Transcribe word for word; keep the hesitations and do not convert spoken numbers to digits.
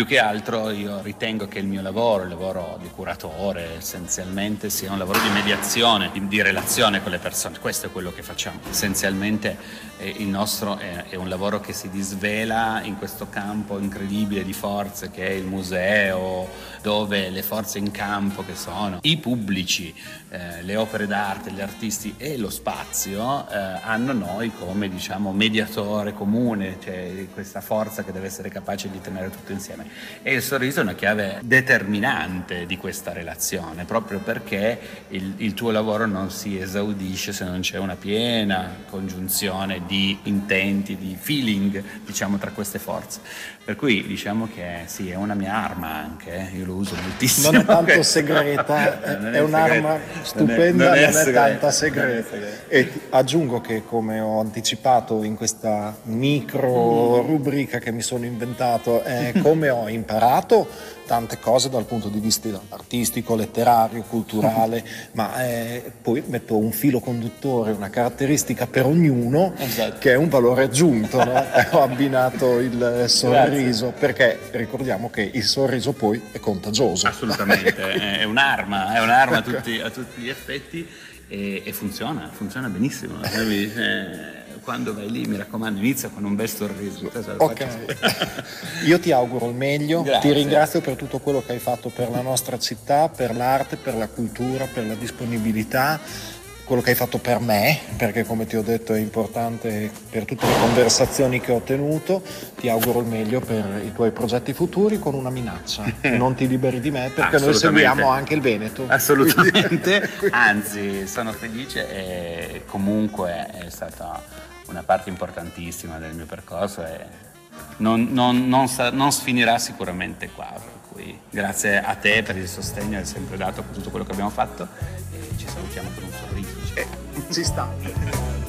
Più che altro io ritengo che il mio lavoro, il lavoro di curatore, essenzialmente sia un lavoro di mediazione, di, di relazione con le persone. Questo è quello che facciamo. Essenzialmente eh, il nostro è, è un lavoro che si disvela in questo campo incredibile di forze che è il museo, dove le forze in campo che sono i pubblici, eh, le opere d'arte, gli artisti e lo spazio eh, hanno noi come, diciamo, mediatore comune, cioè questa forza che deve essere capace di tenere tutto insieme. E il sorriso è una chiave determinante di questa relazione, proprio perché il, il tuo lavoro non si esaudisce se non c'è una piena congiunzione di intenti, di feeling, diciamo, tra queste forze. Per cui diciamo che sì, è una mia arma anche, eh. Io lo uso moltissimo. Non è tanto segreta, è, è, è un'arma stupenda, non è, non è, non è tanta segreta. E aggiungo che, come ho anticipato in questa micro rubrica che mi sono inventato, è come ho imparato tante cose dal punto di vista artistico, letterario, culturale, ma eh, poi metto un filo conduttore, una caratteristica per ognuno, esatto, che è un valore aggiunto, no? Ho abbinato il sorriso. Grazie. Perché ricordiamo che il sorriso poi è contagioso. Assolutamente, è un'arma, è un'arma a tutti, a tutti gli effetti e, e funziona, funziona benissimo. Quando vai lì, mi raccomando, inizia con un bel sorriso. Ok, io ti auguro il meglio. Grazie. Ti ringrazio per tutto quello che hai fatto per la nostra città, per l'arte, per la cultura, per la disponibilità, quello che hai fatto per me, perché come ti ho detto è importante per tutte le conversazioni che ho tenuto. Ti auguro il meglio per i tuoi progetti futuri, con una minaccia: non ti liberi di me, perché noi seguiamo anche il Veneto. Assolutamente. Anzi, sono felice e comunque è stata una parte importantissima del mio percorso e non, non, non, non sfinirà sicuramente qua. Per cui grazie a te per il sostegno che hai sempre dato per tutto quello che abbiamo fatto e ci salutiamo con un sorriso. Eh, ci sta.